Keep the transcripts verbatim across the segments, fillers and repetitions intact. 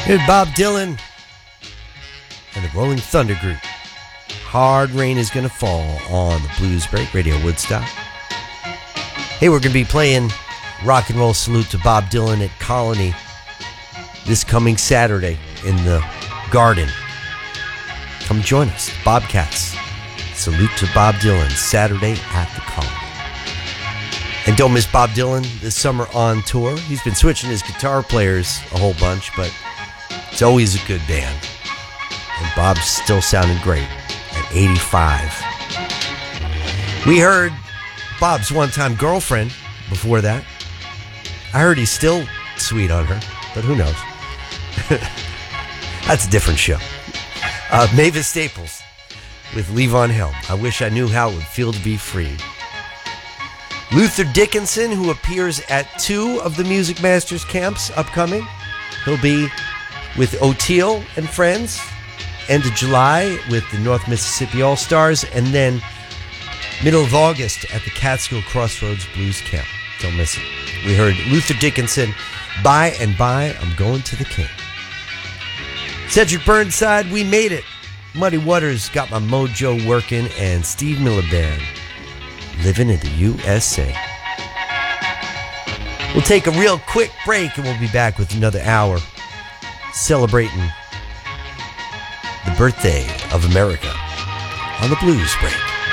Here's Bob Dylan and the Rolling Thunder Group. Hard Rain Is Gonna Fall on the Blues Break, Radio Woodstock. Hey, we're going to be playing Rock and Roll Salute to Bob Dylan at Colony this coming Saturday in the Garden. Come join us, Bobcats. Salute to Bob Dylan, Saturday at the Colony. And don't miss Bob Dylan this summer on tour. He's been switching his guitar players a whole bunch, but it's always a good band. And Bob's still sounding great at eighty-five. We heard Bob's one-time girlfriend before that. I heard he's still sweet on her, but who knows? That's a different show. Uh, Mavis Staples with Levon Helm. I wish I knew how it would feel to be free. Luther Dickinson, who appears at two of the Music Masters camps upcoming. He'll be with O'Teal and friends, end of July with the North Mississippi All-Stars, and then middle of August at the Catskill Crossroads Blues Camp. Don't miss it. We heard Luther Dickinson, By and By, I'm Going to the King. Cedric Burnside, We Made It. Muddy Waters, Got My Mojo Working, and Steve Miller Band, Living in the U S A. We'll take a real quick break and we'll be back with another hour celebrating the birthday of America on the Blues Break.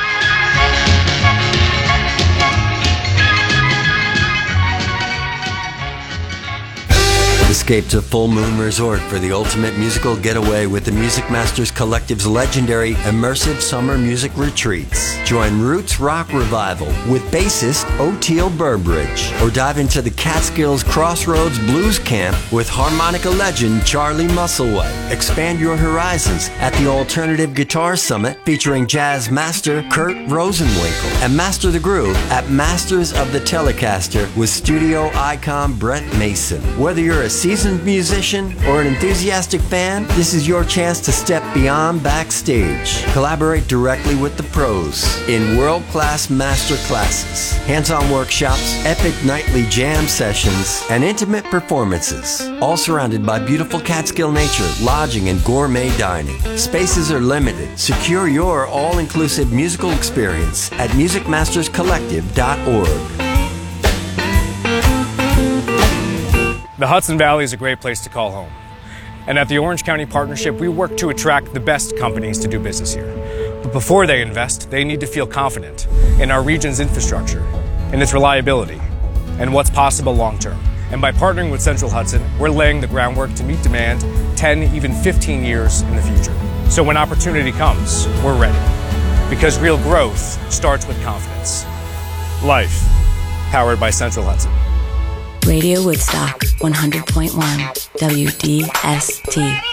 Escape to Full Moon Resort for the ultimate musical getaway with the Music Masters Collective's legendary immersive summer music retreats. Join Roots Rock Revival with bassist O'Teal Burbridge, or dive into the Catskills Crossroads Blues Camp with harmonica legend Charlie Musselwhite. Expand your horizons at the Alternative Guitar Summit featuring jazz master Kurt Rosenwinkel, and Master the Groove at Masters of the Telecaster with studio icon Brett Mason. Whether you're a seasoned musician or an enthusiastic fan, this is your chance to step beyond backstage. Collaborate directly with the pros in world-class master classes, hands-on workshops, epic nightly jam sessions, and intimate performances. All surrounded by beautiful Catskill nature, lodging, and gourmet dining. Spaces are limited. Secure your all-inclusive musical experience at music masters collective dot org. The Hudson Valley is a great place to call home. And at the Orange County Partnership, we work to attract the best companies to do business here. But before they invest, they need to feel confident in our region's infrastructure, in its reliability, and what's possible long term. And by partnering with Central Hudson, we're laying the groundwork to meet demand ten, even fifteen years in the future. So when opportunity comes, we're ready. Because real growth starts with confidence. Life, powered by Central Hudson. Radio Woodstock, one hundred point one W D S T.